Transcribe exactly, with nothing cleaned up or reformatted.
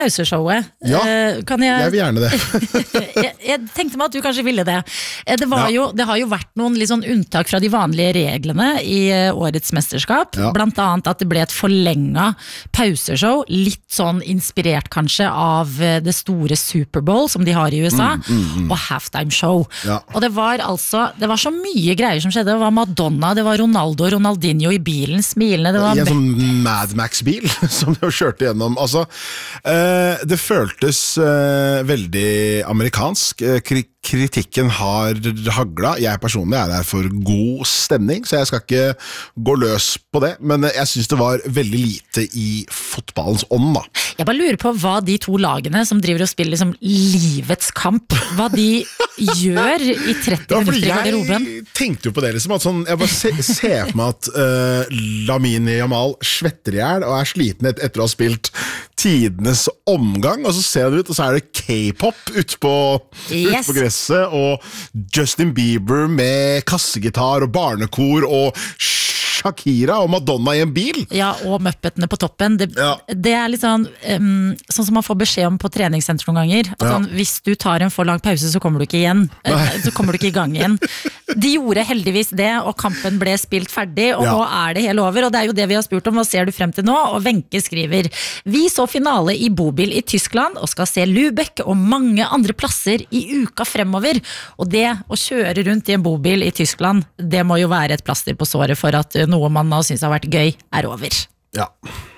pauseshowet. Ja, kan jeg... jeg vil gjerne det. jeg, jeg tenkte meg at du kanskje ville det. Det, var Ja. jo, det har jo vært noen litt sånn unntak fra de vanlige reglene i årets mesterskap. Ja. Blant annet at det ble et forlenget pauseshow, litt sånn inspirert kanskje av det store Superbowl som de har i U S A, Mm, mm, mm. og halftime show. Ja. Og det var altså, det var så mye greier som skjedde. Det var Madonna, det var Ronaldo, Ronaldinho i bilen, smilende. Det var I en sånn Mad Max-bil som de kjørte gjennom. Altså, eh, det føltes eh, veldig amerikansk. Eh, kri- kritikken har hagla. Jeg personlig er her for god stemning, så jeg skal ikke gå løs på det. Men jeg synes det var veldig lite i fotballens ånd, da. Jeg bare lurer på hva de to lagene som driver og spiller liksom livets kamp, hva de gjør i tretti Ja, fordi minutter i garderoben. jeg tenkte jo på det liksom, at sånn, jeg bare se, ser for meg at uh, Lamine Yamal svetter i hjel og er sliten et, etter å ha spilt tidenes omgang, og så ser han ut, og så er det K-pop ute på, Yes. ut på gresset, og Justin Bieber med kassegitar og barnekor, og Shakira og Madonna i en bil. Ja, og møppetene på toppen. Det, Ja. det er litt sånn, um, sånn som man får beskjed om på treningssenter noen ganger. At Ja. sånn, hvis du tar en for lang pause, så kommer du ikke igjen. Eh, Så kommer du ikke i gang igjen. De gjorde heldigvis det, og kampen ble spilt ferdig, og Ja. nå er det hele over. Og det er jo det vi har spurt om, hva ser du frem til nå? Og Wenche skriver, vi så finale i Bobil i Tyskland, og skal se Lübeck og mange andre plasser i uka fremover. Og det å kjøre rundt i en Bobil i Tyskland, det må jo være et plaster på såret for at noe man har syntes har vært gøy, er over. Ja.